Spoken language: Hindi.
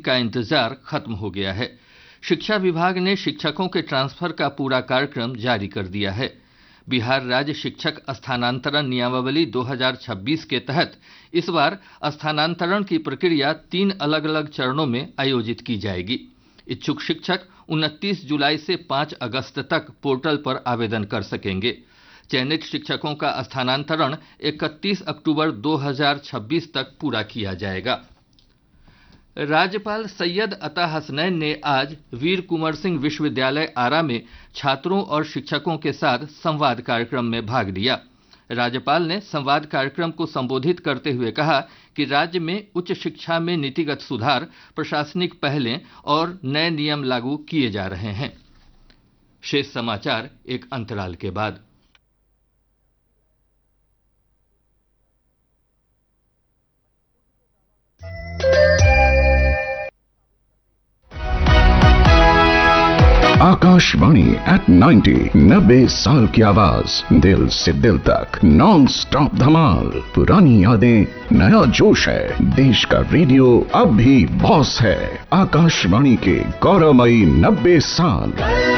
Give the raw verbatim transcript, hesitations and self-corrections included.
का इंतजार खत्म हो गया है। शिक्षा विभाग ने शिक्षकों के ट्रांसफर का पूरा कार्यक्रम जारी कर दिया है। बिहार राज्य शिक्षक स्थानांतरण नियमावली दो हज़ार छब्बीस के तहत इस बार स्थानांतरण की प्रक्रिया तीन अलग अलग चरणों में आयोजित की जाएगी। इच्छुक शिक्षक उनतीस जुलाई से पाँच अगस्त तक पोर्टल पर आवेदन कर सकेंगे। चयनित शिक्षकों का स्थानांतरण इकतीस अक्टूबर दो हज़ार छब्बीस तक पूरा किया जाएगा। राज्यपाल सैयद अता हसनैन ने आज वीर कुंवर सिंह विश्वविद्यालय आरा में छात्रों और शिक्षकों के साथ संवाद कार्यक्रम में भाग लिया। राज्यपाल ने संवाद कार्यक्रम को संबोधित करते हुए कहा कि राज्य में उच्च शिक्षा में नीतिगत सुधार, प्रशासनिक पहलें और नए नियम लागू किए जा रहे हैं। शेष समाचार एक अंतराल के बाद। आकाशवाणी एट नाइन्टी, नब्बे साल की आवाज, दिल से दिल तक, नॉन स्टॉप धमाल। पुरानी यादें, नया जोश है। देश का रेडियो अब भी बॉस है। आकाशवाणी के गौरवमयी नब्बे साल।